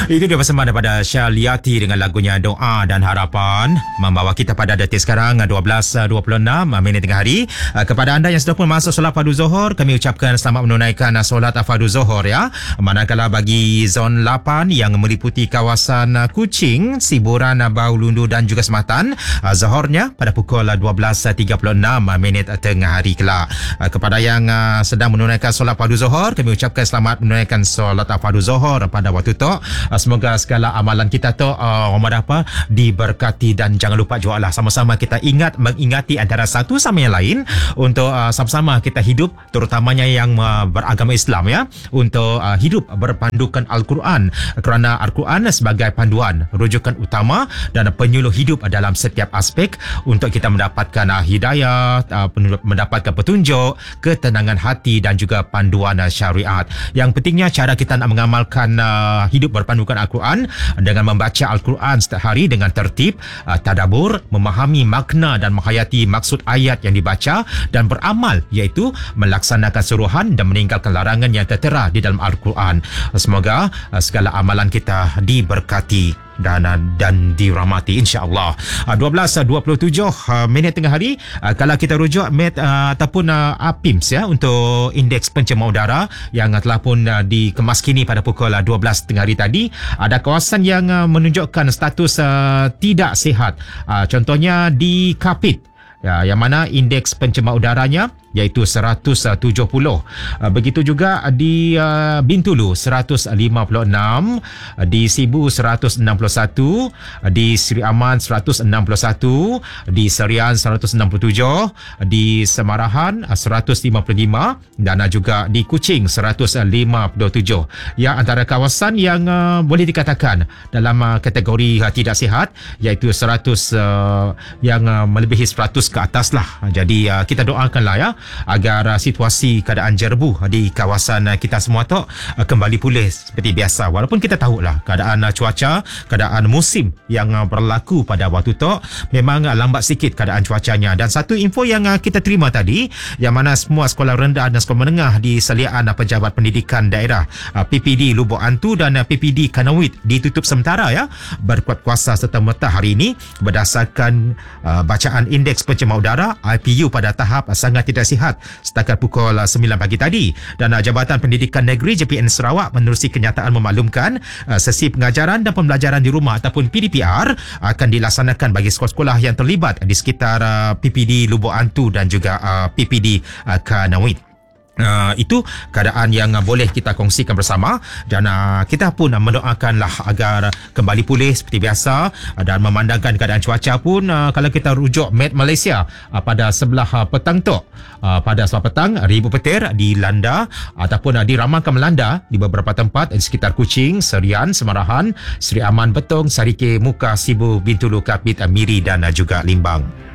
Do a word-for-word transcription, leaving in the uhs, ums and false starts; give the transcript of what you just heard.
Itu dia persembahan daripada Syaliati dengan lagunya Doa dan Harapan, membawa kita pada detik sekarang dua belas dua puluh enam minit tengah hari. Kepada anda yang sudah pun masuk solat fardu Zuhur, kami ucapkan selamat menunaikan solat fardu Zuhur ya. Manakala bagi zon lapan yang meliputi kawasan Kuching, Siburan, Baulundu dan juga Sematan, Zuhurnya pada pukul dua belas tiga puluh enam minit tengah hari kelak. Kepada yang sedang menunaikan solat fardu Zuhur, kami ucapkan selamat menunaikan solat fardu Zuhur pada waktu tu. Semoga segala amalan kita tu uh, Ramadan apa diberkati, dan jangan lupa juga lah sama-sama kita ingat mengingati antara satu sama yang lain untuk uh, sama-sama kita hidup, terutamanya yang uh, beragama Islam ya, untuk uh, hidup berpandukan Al-Quran, kerana Al-Quran sebagai panduan, rujukan utama dan penyuluh hidup dalam setiap aspek untuk kita mendapatkan uh, hidayah, uh, mendapatkan petunjuk, ketenangan hati dan juga panduan uh, syariat. Yang pentingnya cara kita nak mengamalkan uh, hidup berpandukan Al-Quran dengan membaca Al-Quran setiap hari dengan tertib, uh, tadabbur, memahami makna dan menghayati maksud ayat yang dibaca, dan beramal iaitu melaksanakan suruhan dan meninggalkan larangan yang tertera di dalam Al-Quran. Semoga uh, segala amalan kita diberkati dan dan dirahmati insya-Allah. dua belas dua puluh tujuh minit tengah hari. Kalau kita rujuk met uh, ataupun uh, A P I M S ya, untuk indeks pencemar udara yang telah pun uh, dikemas kini pada pukul uh, dua belas tengah hari tadi, ada kawasan yang uh, menunjukkan status uh, tidak sihat. Uh, contohnya di Kapit ya, yang mana indeks pencemar udaranya iaitu seratus tujuh puluh. Begitu juga di uh, Bintulu seratus lima puluh enam, di Sibu seratus enam puluh satu, di Seri Aman seratus enam puluh satu, di Serian seratus enam puluh tujuh, di Semarahan seratus lima puluh lima dan juga di Kuching seratus lima puluh tujuh. Yang antara kawasan yang uh, boleh dikatakan dalam uh, kategori uh, tidak sihat iaitu seratus uh, yang uh, melebihi seratus ke atas lah. Jadi uh, kita doakanlah ya agar uh, situasi keadaan jerbu di kawasan uh, kita semua tu uh, kembali pulih seperti biasa. Walaupun kita tahulah keadaan uh, cuaca, keadaan musim yang uh, berlaku pada waktu tu memang uh, lambat sikit keadaan cuacanya. Dan satu info yang uh, kita terima tadi, yang mana semua sekolah rendah dan sekolah menengah di salian uh, Pejabat Pendidikan Daerah uh, P P D Lubuk Antu dan uh, P P D Kanawit ditutup sementara ya, berkuat kuasa serta-merta hari ini berdasarkan uh, bacaan indeks pencemar udara I P U pada tahap uh, sangat tidak sihat setakat pukul sembilan pagi tadi. Dan uh, Jabatan Pendidikan Negeri J P N Sarawak menerusi kenyataan memaklumkan uh, sesi pengajaran dan pembelajaran di rumah ataupun P D P R akan dilaksanakan bagi sekolah-sekolah yang terlibat di sekitar uh, P P D Lubuk Antu dan juga uh, P P D uh, Kanawit. Uh, itu keadaan yang uh, boleh kita kongsikan bersama, dan uh, kita pun uh, mendoakanlah agar uh, kembali pulih seperti biasa, uh, dan memandangkan keadaan cuaca pun uh, kalau kita rujuk Met Malaysia uh, pada sebelah uh, petang tu, uh, pada sebelah petang ribu petir dilanda ataupun uh, diramalkan melanda di beberapa tempat di sekitar Kuching, Serian, Semarahan, Seri Aman, Betong, Sarike, Muka, Sibu, Bintulu, Kapit, uh, Miri dan uh, juga Limbang.